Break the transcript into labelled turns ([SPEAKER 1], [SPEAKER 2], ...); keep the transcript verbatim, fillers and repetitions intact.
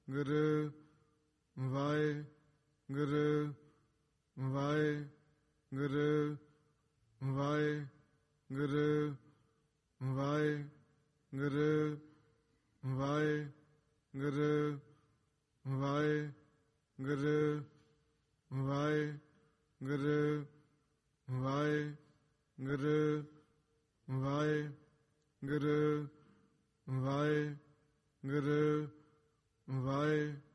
[SPEAKER 1] Guru Waheguru Waheguru Waheguru Waheguru Waheguru Waheguru Waheguru Waheguru Waheguru Waheguru Waheguru